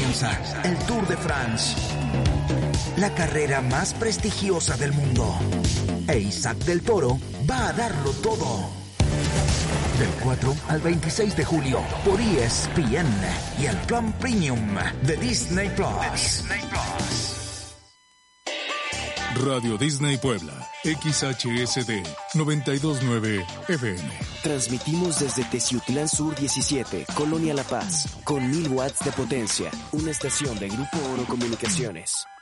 comienza el Tour de France, la carrera más prestigiosa del mundo. E Isaac del Toro va a darlo todo. Del 4 al 26 de julio por ESPN y el Plan Premium de Disney Plus. Radio Disney Puebla, XHSD 929 FM. Transmitimos desde Teciutlán Sur 17, Colonia La Paz, con 1000 watts de potencia. Una estación de Grupo Oro Comunicaciones.